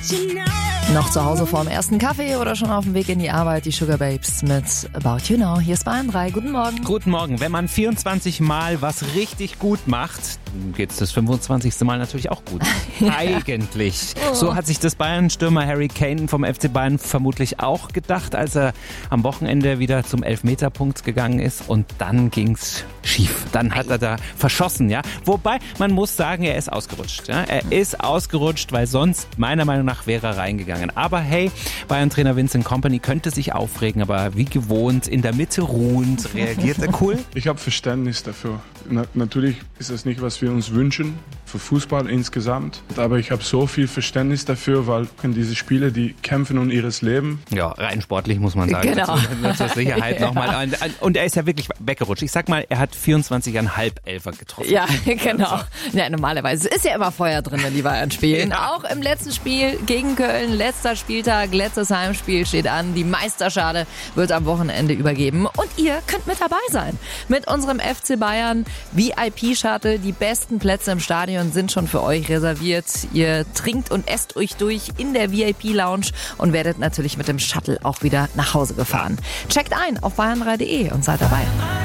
Noch zu Hause vorm ersten Kaffee oder schon auf dem Weg in die Arbeit, die Sugar Babes mit About You Now. Hier ist Bayern 3. Guten Morgen. Guten Morgen. Wenn man 24 Mal was richtig gut macht, geht's das 25. Mal natürlich auch gut. Eigentlich. So hat sich das Bayern-Stürmer Harry Kane vom FC Bayern vermutlich auch gedacht, als er am Wochenende wieder zum Elfmeterpunkt gegangen ist. Und dann ging's schief. Dann hat er da verschossen, ja. Wobei, man muss sagen, er ist ausgerutscht. Ja? Er ist ausgerutscht, weil sonst, meiner Meinung nach, wäre er reingegangen. Aber hey, Bayern-Trainer Vincent Kompany könnte sich aufregen, aber wie gewohnt, in der Mitte ruhend, reagiert er cool. Ich habe Verständnis dafür. Natürlich ist das nicht, was wir uns wünschen für Fußball insgesamt. Aber ich habe so viel Verständnis dafür, weil diese Spieler, die kämpfen um ihres Leben. Ja, rein sportlich muss man sagen. Genau. Zur Sicherheit nochmal. Und er ist ja wirklich weggerutscht. Ich sag mal, er hat 24,5 Elfer getroffen. Ja, genau. Ja, normalerweise ist ja immer Feuer drin, wenn die Bayern spielen. Ja. Auch im letzten Spiel gegen Köln, letzter Spieltag, letztes Heimspiel steht an. Die Meisterschale wird am Wochenende übergeben. Und ihr könnt mit dabei sein. Mit unserem FC Bayern VIP-Shuttle. Die besten Plätze im Stadion sind schon für euch reserviert. Ihr trinkt und esst euch durch in der VIP-Lounge und werdet natürlich mit dem Shuttle auch wieder nach Hause gefahren. Checkt ein auf bayern3.de und seid dabei.